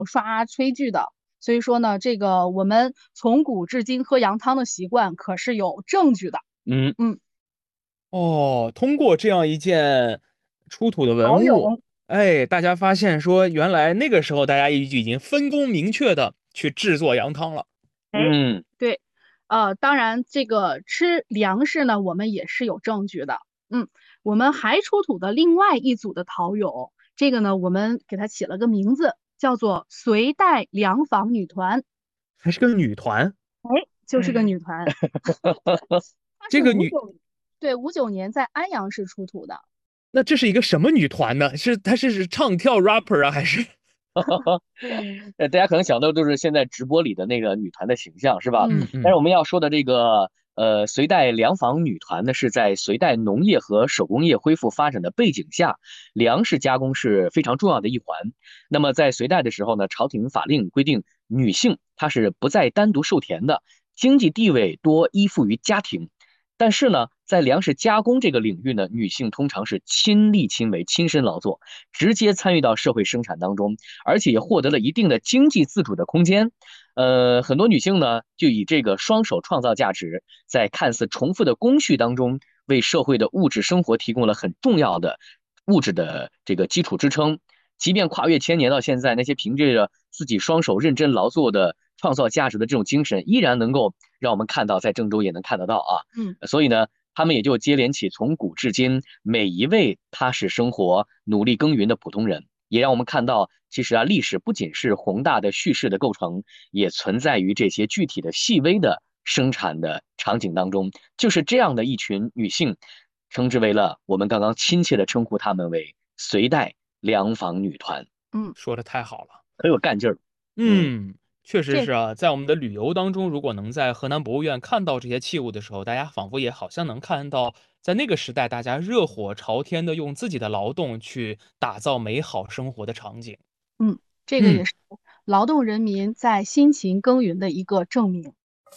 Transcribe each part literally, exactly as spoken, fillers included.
刷炊具的。所以说呢，这个我们从古至今喝羊汤的习惯可是有证据的。 嗯， 嗯， 哦，通过这样一件出土的文物， 陶俑， 哎，大家发现说，原来那个时候大家已已经分工明确的去制作羊汤了。 哎， 嗯， 对，呃，当然这个吃粮食呢，我们也是有证据的。嗯，我们还出土的另外一组的陶俑，这个呢，我们给它起了个名字，叫做隋代粮房女团。 还是个女团。 哎，就是个女团，它是这个女， 五九，对，五九年在安阳市出土的。 那这是一个什么女团呢？是她是唱跳 rapper 啊，还是？ 呃，大家可能想到都是现在直播里的那个女团的形象，是吧？ 嗯嗯嗯但是我们要说的这个呃隋代粮房女团呢，是在隋代农业和手工业恢复发展的背景下，粮食加工是非常重要的一环。那么在隋代的时候呢，朝廷法令规定，女性她是不再单独授田的，经济地位多依附于家庭。但是呢，在粮食加工这个领域呢，女性通常是亲力亲为、亲身劳作，直接参与到社会生产当中，而且也获得了一定的经济自主的空间。呃，很多女性呢，就以这个双手创造价值，在看似重复的工序当中，为社会的物质生活提供了很重要的物质的这个基础支撑。即便跨越千年到现在，那些凭借着自己双手认真劳作的创造价值的这种精神，依然能够让我们看到，在郑州也能看得到啊。 嗯， 所以呢，他们也就接连起从古至今每一位踏实生活、努力耕耘的普通人，也让我们看到，其实啊，历史不仅是宏大的叙事的构成，也存在于这些具体的细微的生产的场景当中。就是这样的一群女性，称之为了我们刚刚亲切的称呼她们为隋代粮房女团， 嗯， 说的太好了。 很有干劲儿。嗯。 嗯，确实这是啊，在我们的旅游当中，如果能在河南博物院看到这些器物的时候，大家仿佛也好像能看到，在那个时代，大家热火朝天的用自己的劳动去打造美好生活的场景。 嗯，这个嗯， 也是劳动人民在辛勤耕耘的一个证明。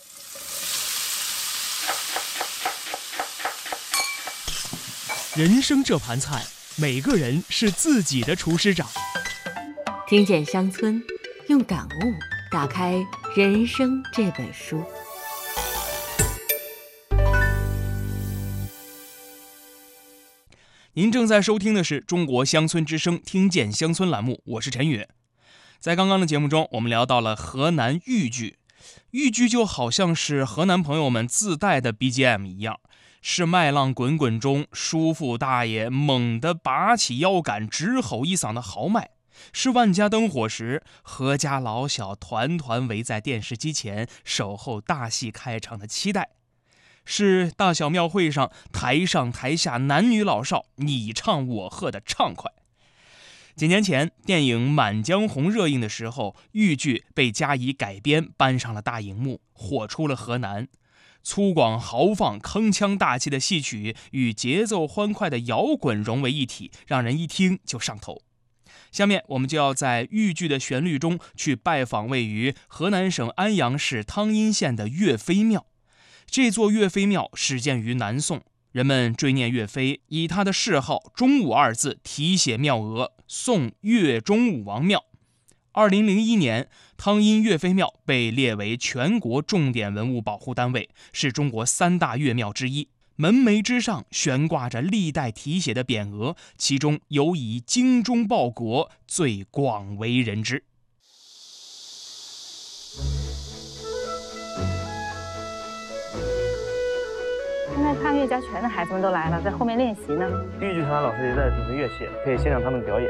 人生这盘菜，每个人是自己的厨师长。 听见乡村，用感悟打开人生这本书。 您正在收听的是中国乡村之声听见乡村栏目，我是陈宇。在刚刚的节目中，我们聊到了河南豫剧。豫剧就好像是河南朋友们自带的 B G M 一样，是麦浪滚滚中叔父大爷猛地拔起腰杆直吼一嗓的豪迈，是万家灯火时阖家老小团团围在电视机前守候大戏开场的期待，是大小庙会上台上台下男女老少你唱我和的畅快。几年前，电影《满江红》热映的时候，豫剧被加以改编，搬上了大荧幕，火出了河南。粗犷豪放、铿锵大气的戏曲与节奏欢快的摇滚融为一体，让人一听就上头。下面我们就要在豫剧的旋律中去拜访位于河南省安阳市汤阴县的岳飞庙。这座岳飞庙始建于南宋，人们追念岳飞，以他的谥号“忠武”二字题写庙额，宋岳忠武王庙。二零零一年，汤阴岳飞庙被列为全国重点文物保护单位，是中国三大岳庙之一。门楣之上悬挂着历代题写的匾额，其中尤以精忠报国最广为人知。 现在看岳家拳的孩子们都来了，在后面练习呢。 豫剧团老师也在准备乐器，可以欣赏他们表演。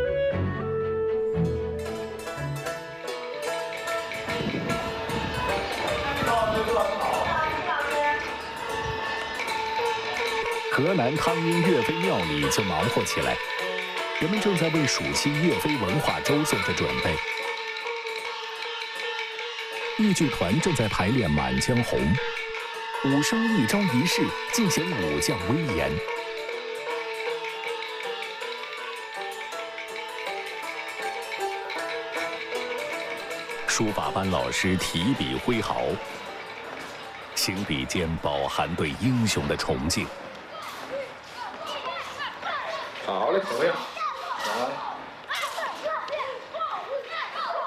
河南汤阴岳飞庙里就忙活起来，人们正在为暑期岳飞文化周做着准备。豫剧团正在排练《满江红》，武生一招一式尽显武将威严。书法班老师提笔挥毫，行笔间饱含对英雄的崇敬。 好嘞，怎么样？